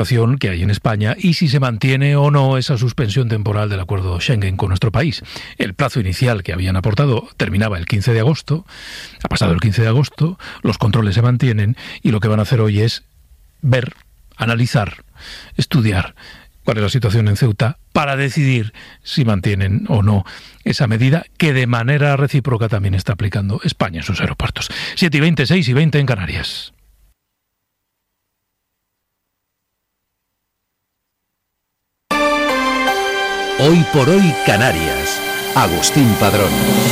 que hay en España y si se mantiene o no esa suspensión temporal del acuerdo Schengen con nuestro país. El plazo inicial que habían aportado terminaba el 15 de agosto, ha pasado el 15 de agosto, los controles se mantienen y lo que van a hacer hoy es ver, analizar, estudiar cuál es la situación en Ceuta para decidir si mantienen o no esa medida que de manera recíproca también está aplicando España en sus aeropuertos. 7:20, 6:20 en Canarias. Hoy por hoy Canarias. Agustín Padrón.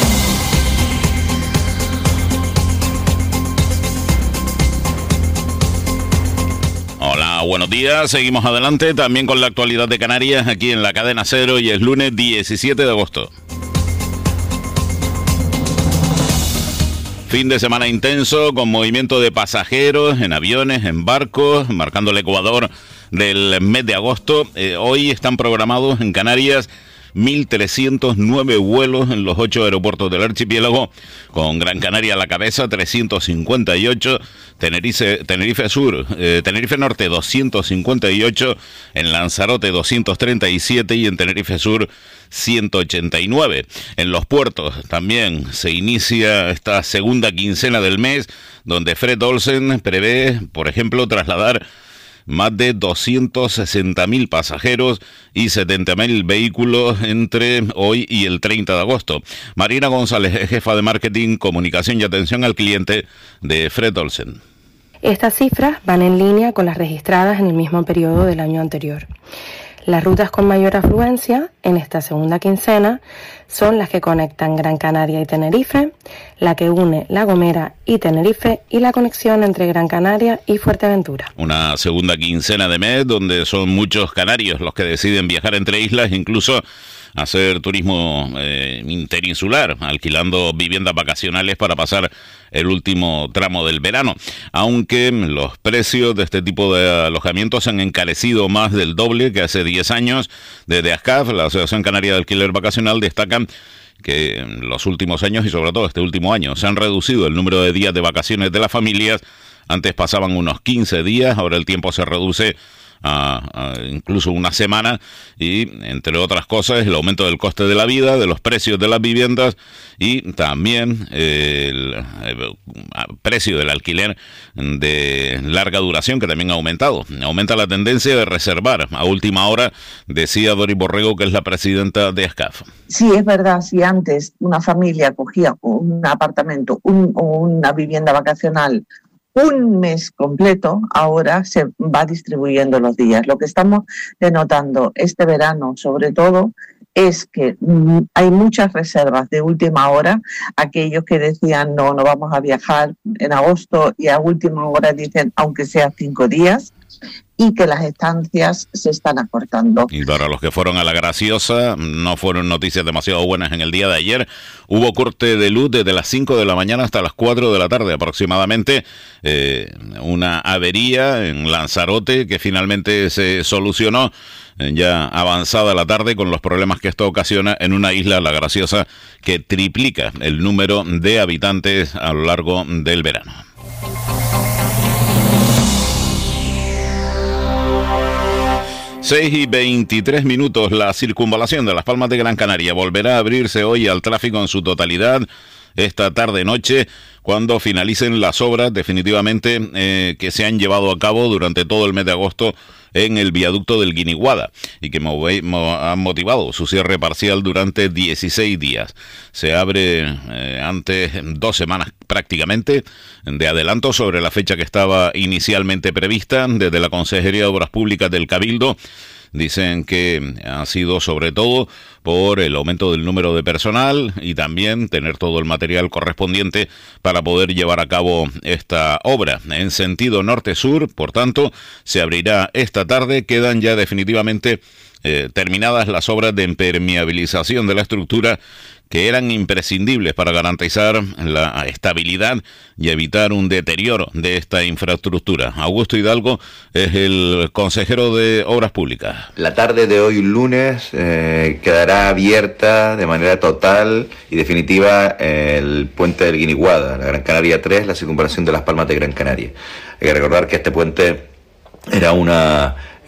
Hola, buenos días. Seguimos adelante también con la actualidad de Canarias aquí en la cadena Cero y es lunes 17 de agosto. Fin de semana intenso con movimiento de pasajeros en aviones, en barcos, marcando el Ecuador del mes de agosto. Hoy están programados en Canarias 1.309 vuelos en los 8 aeropuertos del archipiélago, con Gran Canaria a la cabeza, 358, Tenerife Norte 258, en Lanzarote 237 y en Tenerife Sur 189. En los puertos también se inicia esta segunda quincena del mes, donde Fred Olsen prevé, por ejemplo, trasladar más de 260.000 pasajeros y 70.000 vehículos entre hoy y el 30 de agosto. Marina González es jefa de marketing, comunicación y atención al cliente de Fred Olsen. Estas cifras van en línea con las registradas en el mismo periodo del año anterior. Las rutas con mayor afluencia en esta segunda quincena son las que conectan Gran Canaria y Tenerife, la que une La Gomera y Tenerife y la conexión entre Gran Canaria y Fuerteventura. Una segunda quincena de mes donde son muchos canarios los que deciden viajar entre islas, incluso hacer turismo interinsular, alquilando viviendas vacacionales para pasar el último tramo del verano, aunque los precios de este tipo de alojamientos han encarecido más del doble que hace 10 años. Desde ASCAF, la Asociación Canaria de Alquiler Vacacional, destacan que en los últimos años y sobre todo este último año se han reducido el número de días de vacaciones de las familias. Antes pasaban unos 15 días, ahora el tiempo se reduce a incluso una semana, y entre otras cosas el aumento del coste de la vida, de los precios de las viviendas y también el precio del alquiler de larga duración, que también ha aumentado. Aumenta la tendencia de reservar a última hora, decía Doris Borrego, que es la presidenta de ASCAF. Sí, es verdad, si antes una familia cogía un apartamento o una vivienda vacacional un mes completo, ahora se va distribuyendo los días. Lo que estamos denotando este verano, sobre todo, es que hay muchas reservas de última hora. Aquellos que decían no vamos a viajar en agosto y a última hora dicen aunque sea 5 días, y que las estancias se están acortando. Y para los que fueron a La Graciosa, no fueron noticias demasiado buenas en el día de ayer. Hubo corte de luz desde las 5 de la mañana hasta las 4 de la tarde aproximadamente. Una avería en Lanzarote que finalmente se solucionó ya avanzada la tarde, con los problemas que esto ocasiona en una isla, La Graciosa, que triplica el número de habitantes a lo largo del verano. Seis y 23 minutos. La circunvalación de Las Palmas de Gran Canaria volverá a abrirse hoy al tráfico en su totalidad esta tarde-noche, cuando finalicen las obras definitivamente que se han llevado a cabo durante todo el mes de agosto en el viaducto del Guiniguada y que han motivado su cierre parcial durante 16 días. Se abre antes 2 semanas prácticamente de adelanto sobre la fecha que estaba inicialmente prevista desde la Consejería de Obras Públicas del Cabildo. Dicen que ha sido sobre todo por el aumento del número de personal y también tener todo el material correspondiente para poder llevar a cabo esta obra. En sentido norte-sur, por tanto, se abrirá esta tarde. Quedan ya definitivamente terminadas las obras de impermeabilización de la estructura, que eran imprescindibles para garantizar la estabilidad y evitar un deterioro de esta infraestructura. Augusto Hidalgo es el consejero de Obras Públicas. La tarde de hoy, lunes, quedará abierta de manera total y definitiva el puente del Guiniguada, la Gran Canaria 3, la circunvalación de Las Palmas de Gran Canaria. Hay que recordar que este puente era una